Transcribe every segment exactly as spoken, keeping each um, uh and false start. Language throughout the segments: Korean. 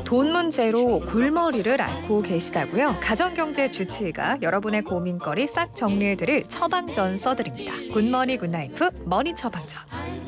돈 문제로 골머리를 앓고 계시다고요? 가정경제 주치의가 여러분의 고민거리 싹 정리해드릴 처방전 써드립니다. 굿머니 굿라이프 머니 처방전.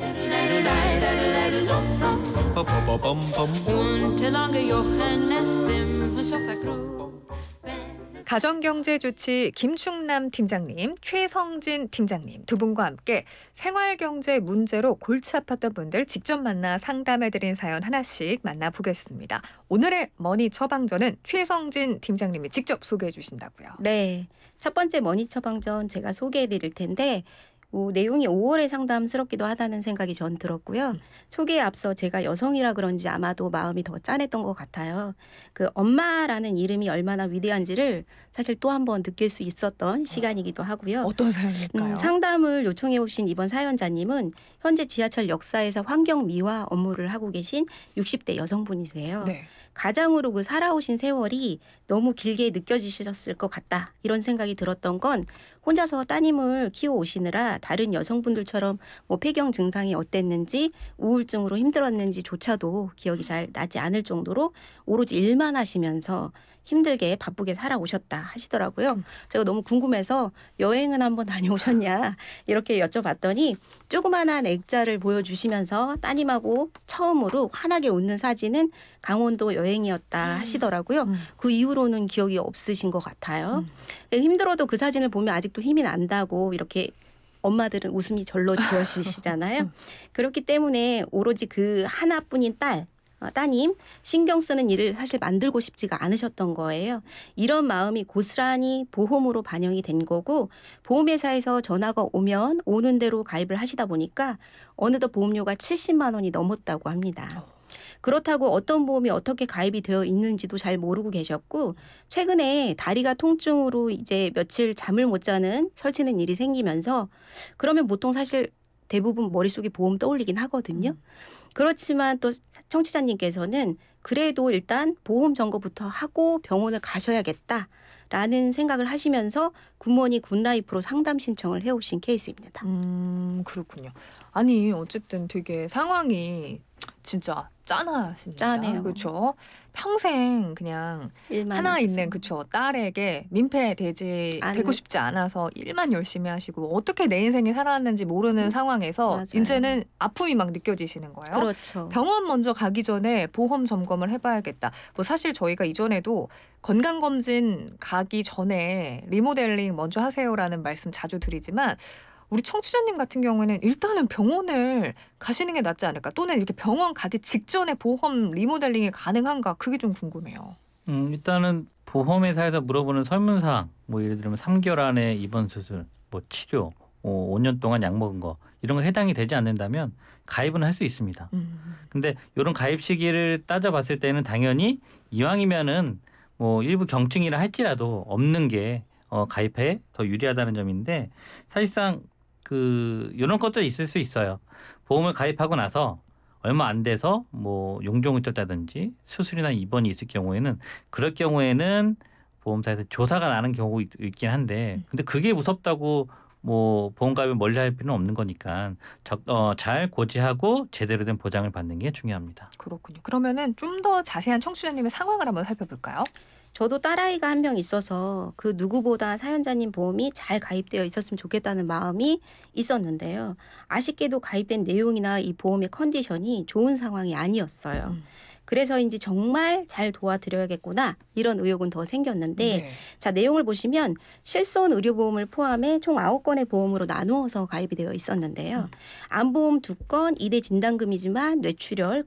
가정경제주치 김충남 팀장님, 최성진 팀장님 두 분과 함께 생활경제 문제로 골치 아팠던 분들 직접 만나 상담해드린 사연 하나씩 만나보겠습니다. 오늘의 머니 처방전은 최성진 팀장님이 직접 소개해 주신다고요. 네, 첫 번째 머니 처방전 제가 소개해 드릴 텐데 뭐, 내용이 오월에 상담스럽기도 하다는 생각이 전 들었고요. 소개에 앞서 제가 여성이라 그런지 아마도 마음이 더 짠했던 것 같아요. 그 엄마라는 이름이 얼마나 위대한지를 사실 또 한 번 느낄 수 있었던 시간이기도 하고요. 어떤 사연일까요? 음, 상담을 요청해 오신 이번 사연자님은 현재 지하철 역사에서 환경 미화 업무를 하고 계신 육십 대 여성분이세요. 네. 가장으로 그 살아오신 세월이 너무 길게 느껴지셨을 것 같다. 이런 생각이 들었던 건 혼자서 따님을 키워 오시느라 다른 여성분들처럼 뭐 폐경 증상이 어땠는지 우울증으로 힘들었는지조차도 기억이 잘 나지 않을 정도로 오로지 일만 하시면서 힘들게 바쁘게 살아오셨다 하시더라고요. 제가 너무 궁금해서 여행은 한번 다녀오셨냐 이렇게 여쭤봤더니 조그만한 액자를 보여주시면서 따님하고 처음으로 환하게 웃는 사진은 강원도 여행이었다 하시더라고요. 음. 그 이후로는 기억이 없으신 것 같아요. 음. 힘들어도 그 사진을 보면 아직도 힘이 난다고 이렇게 엄마들은 웃음이 절로 지어지시잖아요. 그렇기 때문에 오로지 그 하나뿐인 딸 어, 따님 신경 쓰는 일을 사실 만들고 싶지가 않으셨던 거예요. 이런 마음이 고스란히 보험으로 반영이 된 거고 보험회사에서 전화가 오면 오는 대로 가입을 하시다 보니까 어느덧 보험료가 칠십만 원이 넘었다고 합니다. 그렇다고 어떤 보험이 어떻게 가입이 되어 있는지도 잘 모르고 계셨고 최근에 다리가 통증으로 이제 며칠 잠을 못 자는 설치는 일이 생기면서 그러면 보통 사실 대부분 머릿속에 보험 떠올리긴 하거든요. 음. 그렇지만 또 청취자님께서는 그래도 일단 보험 점거부터 하고 병원을 가셔야겠다라는 생각을 하시면서 굿머니 굿라이프로 상담 신청을 해오신 케이스입니다. 음, 그렇군요. 아니 어쨌든 되게 상황이 진짜 짠하십니다. 짠해요. 그렇죠. 평생 그냥 하나 하셔서. 있는 그쵸 딸에게 민폐되지 안- 되고 싶지 않아서 일만 열심히 하시고 어떻게 내 인생이 살아왔는지 모르는 음, 상황에서 맞아요. 이제는 아픔이 막 느껴지시는 거예요. 그렇죠. 병원 먼저 가기 전에 보험 점검을 해봐야겠다. 뭐 사실 저희가 이전에도 건강검진 가기 전에 리모델링 먼저 하세요라는 말씀 자주 드리지만 우리 청취자님 같은 경우에는 일단은 병원을 가시는 게 낫지 않을까? 또는 이렇게 병원 가기 직전에 보험 리모델링이 가능한가? 그게 좀 궁금해요. 음, 일단은 보험회사에서 물어보는 설문사항, 뭐 예를 들면 삼 개월 안에 입원 수술, 뭐 치료, 뭐 오 년 동안 약 먹은 거 이런 거 해당이 되지 않는다면 가입은 할 수 있습니다. 음. 근데 이런 가입 시기를 따져봤을 때는 당연히 이왕이면은 뭐 일부 경증이라 할지라도 없는 게 어, 가입에 더 유리하다는 점인데 사실상 그 이런 것들이 있을 수 있어요. 보험을 가입하고 나서 얼마 안 돼서 뭐 용종이 떴다든지 수술이나 입원이 있을 경우에는 그럴 경우에는 보험사에서 조사가 나는 경우가 있, 있긴 한데 근데 그게 무섭다고 뭐 보험 가입을 멀리할 필요는 없는 거니까 적, 어, 잘 고지하고 제대로 된 보장을 받는 게 중요합니다. 그렇군요. 그러면은 좀 더 자세한 청취자님의 상황을 한번 살펴볼까요? 저도 딸아이가 한 명 있어서 그 누구보다 사연자님 보험이 잘 가입되어 있었으면 좋겠다는 마음이 있었는데요. 아쉽게도 가입된 내용이나 이 보험의 컨디션이 좋은 상황이 아니었어요. 음. 그래서인지 정말 잘 도와드려야겠구나 이런 의욕은 더 생겼는데 네. 자 내용을 보시면 실손 의료보험을 포함해 총 아홉 건의 보험으로 나누어서 가입이 되어 있었는데요. 음. 암보험 두 건, 이 대 진단금이지만 뇌출혈,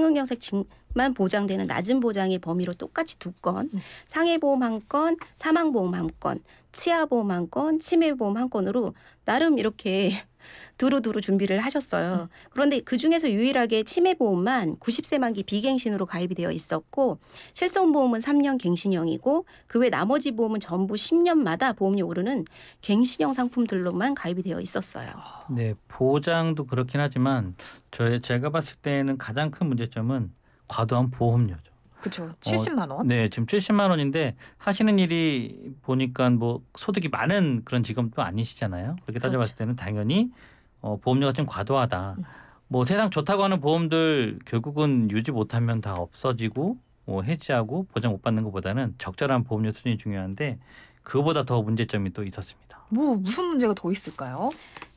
급성심근경색만 보장되는 낮은 보장의 범위로 똑같이 두 건, 음. 상해보험 한 건, 사망보험 한 건, 치아보험 한 건, 치매보험 한 건으로 나름 이렇게 두루두루 준비를 하셨어요. 그런데 그중에서 유일하게 치매보험만 구십 세 만기 비갱신으로 가입이 되어 있었고 실손보험은 삼 년 갱신형이고 그 외 나머지 보험은 전부 십 년마다 보험료 오르는 갱신형 상품들로만 가입이 되어 있었어요. 네, 보장도 그렇긴 하지만 저 제가 봤을 때는 가장 큰 문제점은 과도한 보험료죠. 그렇죠. 칠십만 원. 네, 지금 칠십만 원인데 하시는 일이 보니까 뭐 소득이 많은 그런 직업도 아니시잖아요. 그렇게 따져봤을 때는 당연히 어, 보험료가 좀 과도하다. 뭐 세상 좋다고 하는 보험들 결국은 유지 못하면 다 없어지고 뭐 해지하고 보장 못 받는 것보다는 적절한 보험료 수준이 중요한데 그거보다 더 문제점이 또 있었습니다. 뭐 무슨 문제가 더 있을까요?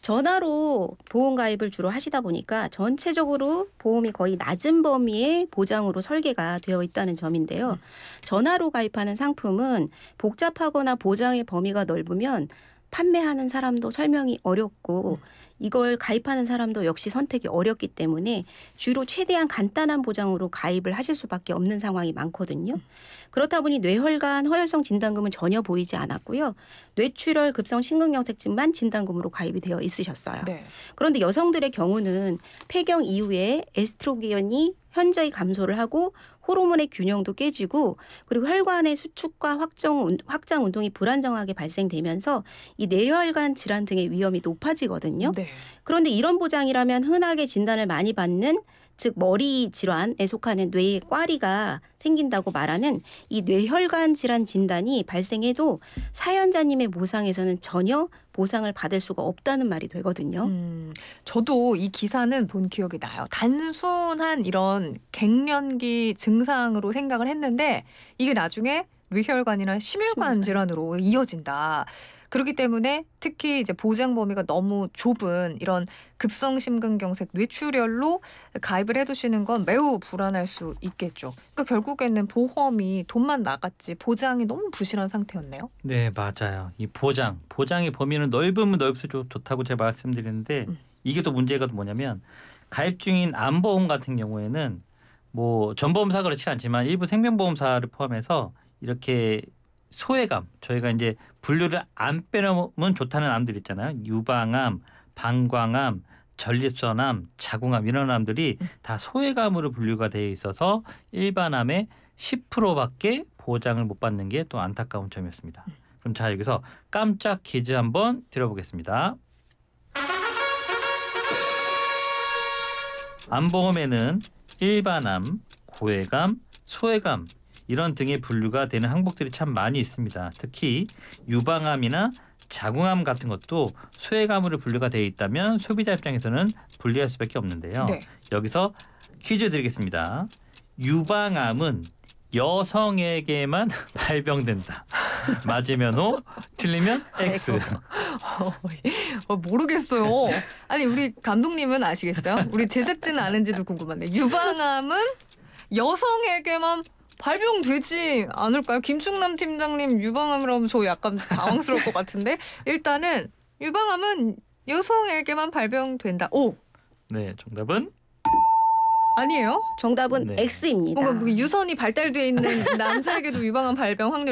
전화로 보험 가입을 주로 하시다 보니까 전체적으로 보험이 거의 낮은 범위의 보장으로 설계가 되어 있다는 점인데요. 전화로 가입하는 상품은 복잡하거나 보장의 범위가 넓으면 판매하는 사람도 설명이 어렵고 이걸 가입하는 사람도 역시 선택이 어렵기 때문에 주로 최대한 간단한 보장으로 가입을 하실 수밖에 없는 상황이 많거든요. 그렇다 보니 뇌혈관 허혈성 진단금은 전혀 보이지 않았고요. 뇌출혈 급성 심근경색증만 진단금으로 가입이 되어 있으셨어요. 네. 그런데 여성들의 경우는 폐경 이후에 에스트로겐이 현저히 감소를 하고 호르몬의 균형도 깨지고 그리고 혈관의 수축과 확정, 확장 운동이 불안정하게 발생되면서 이 뇌혈관 질환 등의 위험이 높아지거든요. 네. 그런데 이런 보장이라면 흔하게 진단을 많이 받는 즉 머리 질환에 속하는 뇌에 꽈리가 생긴다고 말하는 이 뇌혈관 질환 진단이 발생해도 사연자님의 보상에서는 전혀 보상을 받을 수가 없다는 말이 되거든요. 음, 저도 이 기사는 본 기억이 나요. 단순한 이런 갱년기 증상으로 생각을 했는데 이게 나중에 뇌혈관이나 심혈관 심혈관. 질환으로 이어진다. 그렇기 때문에 특히 이제 보장 범위가 너무 좁은 이런 급성 심근경색 뇌출혈로 가입을 해두시는 건 매우 불안할 수 있겠죠. 그러니까 결국에는 보험이 돈만 나갔지 보장이 너무 부실한 상태였네요. 네, 맞아요. 이 보장, 보장의 범위는 넓으면 넓을수록 좋다고 제가 말씀드리는데 음. 이게 또 문제가 뭐냐면 가입 중인 암보험 같은 경우에는 뭐 전보험사가 그렇지 않지만 일부 생명보험사를 포함해서 이렇게 소외감, 저희가 이제 분류를 안 빼놓으면 좋다는 암들 있잖아요. 유방암, 방광암, 전립선암, 자궁암 이런 암들이 다 소외감으로 분류가 되어 있어서 일반암의 십 퍼센트밖에 보장을 못 받는 게 또 안타까운 점이었습니다. 그럼 자 여기서 깜짝 퀴즈 한번 드려보겠습니다. 암보험에는 일반암, 고해감, 소해감 이런 등의 분류가 되는 항목들이 참 많이 있습니다. 특히 유방암이나 자궁암 같은 것도 소외감으로 분류가 되어 있다면 소비자 입장에서는 분리할 수밖에 없는데요. 네. 여기서 퀴즈 드리겠습니다. 유방암은 여성에게만 발병된다. 맞으면 O, 틀리면 X. 어, 모르겠어요. 아니 우리 감독님은 아시겠어요? 우리 제작진은 아는지도 궁금한데 유방암은 여성에게만 발병되지 않을까요? 김충남 팀장님 유방암이라면 저 약간 당황스러울 것 같은데 일단은 유방암은 여성에게만 발병된다. 오! 네, 정답은 아니에요? 정답은 네. X입니다. 뭔가 유선이 발달돼 있는 남자에게도 유방암 발병 확률이